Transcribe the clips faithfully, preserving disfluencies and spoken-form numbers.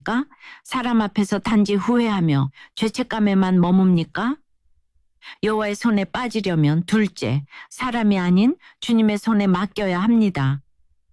사람 앞에서 단지 후회하며 죄책감에만 머뭅니까? 여호와의 손에 빠지려면 둘째, 사람이 아닌 주님의 손에 맡겨야 합니다.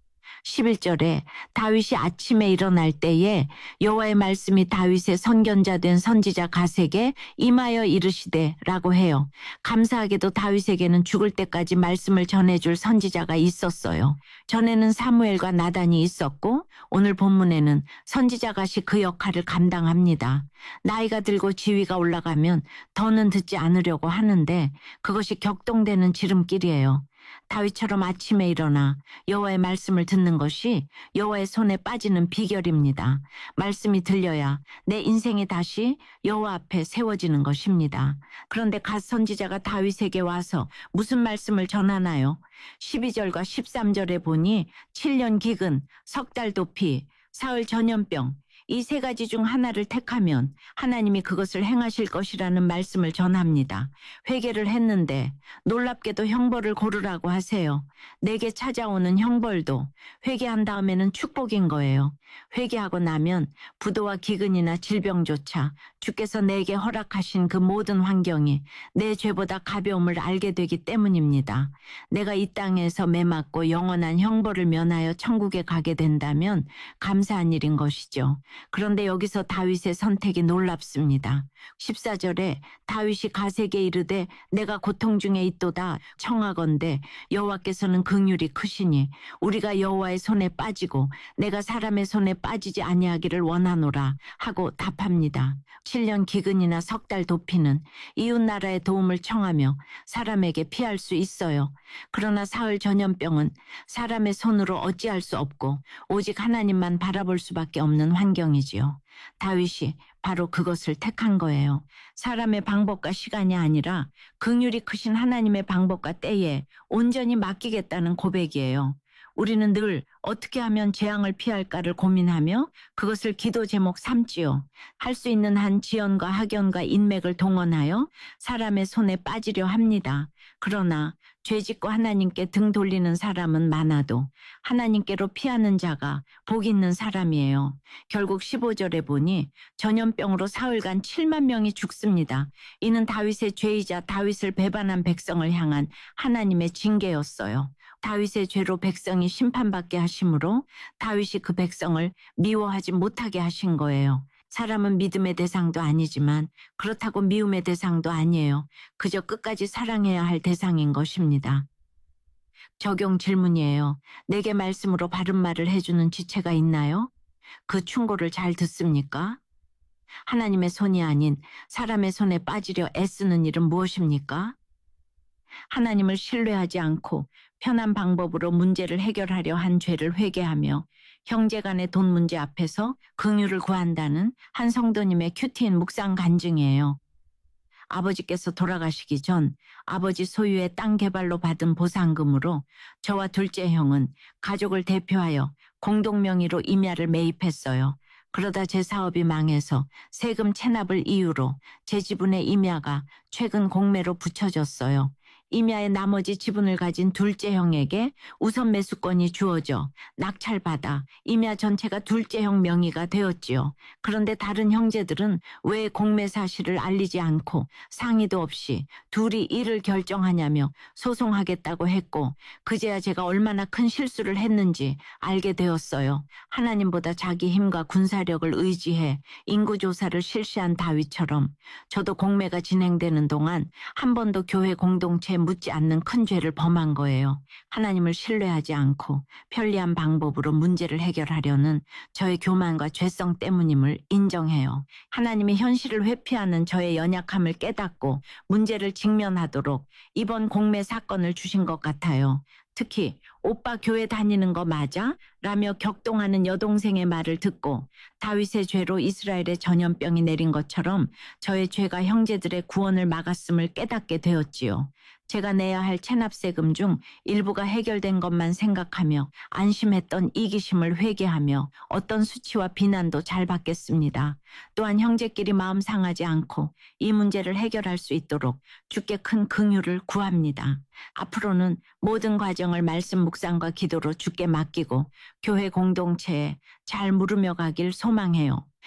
십일 절에 다윗이 아침에 일어날 때에 여호와의 말씀이 다윗의 선견자 된 선지자 갓에게 임하여 이르시되 라고 해요. 감사하게도 다윗에게는 죽을 때까지 말씀을 전해줄 선지자가 있었어요. 전에는 사무엘과 나단이 있었고 오늘 본문에는 선지자 갓이 그 역할을 감당합니다. 나이가 들고 지위가 올라가면 더는 듣지 않으려고 하는데 그것이 격동되는 지름길이에요. 다윗처럼 아침에 일어나 여호와의 말씀을 듣는 것이 여호와의 손에 빠지는 비결입니다. 말씀이 들려야 내 인생이 다시 여호와 앞에 세워지는 것입니다. 그런데 갓 선지자가 다윗에게 와서 무슨 말씀을 전하나요? 십이 절과 십삼 절에 보니 칠 년 기근, 석 달 도피, 사흘 전염병, 이 세 가지 중 하나를 택하면 하나님이 그것을 행하실 것이라는 말씀을 전합니다. 회개를 했는데 놀랍게도 형벌을 고르라고 하세요. 내게 찾아오는 형벌도 회개한 다음에는 축복인 거예요. 회개하고 나면 부도와 기근이나 질병조차 주께서 내게 허락하신 그 모든 환경이 내 죄보다 가벼움을 알게 되기 때문입니다. 내가 이 땅에서 매맞고 영원한 형벌을 면하여 천국에 가게 된다면 감사한 일인 것이죠. 그런데 여기서 다윗의 선택이 놀랍습니다. 십사 절에 다윗이 갓에게 이르되 내가 고통 중에 있도다 청하건대 여호와께서는 긍휼이 크시니 우리가 여호와의 손에 빠지고 내가 사람의 손에 빠지지 아니하기를 원하노라 하고 답합니다. 칠 년 기근이나 석 달 도피는 이웃 나라의 도움을 청하며 사람에게 피할 수 있어요. 그러나 사흘 전염병은 사람의 손으로 어찌할 수 없고 오직 하나님만 바라볼 수밖에 없는 환경이지요. 다윗이 바로 그것을 택한 거예요. 사람의 방법과 시간이 아니라 긍휼이 크신 하나님의 방법과 때에 온전히 맡기겠다는 고백이에요. 우리는 늘 어떻게 하면 재앙을 피할까를 고민하며 그것을 기도 제목 삼지요. 할 수 있는 한 지연과 학연과 인맥을 동원하여 사람의 손에 빠지려 합니다. 그러나 죄짓고 하나님께 등 돌리는 사람은 많아도 하나님께로 피하는 자가 복 있는 사람이에요. 결국 십오 절에 보니 전염병으로 사흘간 칠만 명이 죽습니다. 이는 다윗의 죄이자 다윗을 배반한 백성을 향한 하나님의 징계였어요. 다윗의 죄로 백성이 심판받게 하심으로 다윗이 그 백성을 미워하지 못하게 하신 거예요. 사람은 믿음의 대상도 아니지만 그렇다고 미움의 대상도 아니에요. 그저 끝까지 사랑해야 할 대상인 것입니다. 적용 질문이에요. 내게 말씀으로 바른 말을 해주는 지체가 있나요? 그 충고를 잘 듣습니까? 하나님의 손이 아닌 사람의 손에 빠지려 애쓰는 일은 무엇입니까? 하나님을 신뢰하지 않고 편한 방법으로 문제를 해결하려 한 죄를 회개하며 형제 간의 돈 문제 앞에서 긍휼을 구한다는 한 성도님의 큐티인 묵상 간증이에요. 아버지께서 돌아가시기 전 아버지 소유의 땅 개발로 받은 보상금으로 저와 둘째 형은 가족을 대표하여 공동명의로 임야를 매입했어요. 그러다 제 사업이 망해서 세금 체납을 이유로 제 지분의 임야가 최근 공매로 붙여졌어요. 임야의 나머지 지분을 가진 둘째 형에게 우선 매수권이 주어져 낙찰받아 임야 전체가 둘째 형 명의가 되었지요. 그런데 다른 형제들은 왜 공매 사실을 알리지 않고 상의도 없이 둘이 일을 결정하냐며 소송하겠다고 했고 그제야 제가 얼마나 큰 실수를 했는지 알게 되었어요. 하나님보다 자기 힘과 군사력을 의지해 인구조사를 실시한 다윗처럼 저도 공매가 진행되는 동안 한 번도 교회 공동체에 묻지 않는 큰 죄를 범한 거예요. 하나님을 신뢰하지 않고 편리한 방법으로 문제를 해결하려는 저의 교만과 죄성 때문임을 인정해요. 하나님의 현실을 회피하는 저의 연약함을 깨닫고 문제를 직면하도록 이번 공매 사건을 주신 것 같아요. 특히 오빠 교회 다니는 거 맞아? 라며 격동하는 여동생의 말을 듣고 다윗의 죄로 이스라엘의 전염병이 내린 것처럼 저의 죄가 형제들의 구원을 막았음을 깨닫게 되었지요. 제가 내야 할 체납세금 중 일부가 해결된 것만 생각하며 안심했던 이기심을 회개하며 어떤 수치와 비난도 잘 받겠습니다. 또한 형제끼리 마음 상하지 않고 이 문제를 해결할 수 있도록 주께 큰 긍휼을 구합니다. 앞으로는 모든 과정을 말씀 묵상과 기도로 주께 맡기고 교회 공동체에 잘 물으며 가길 소망해요.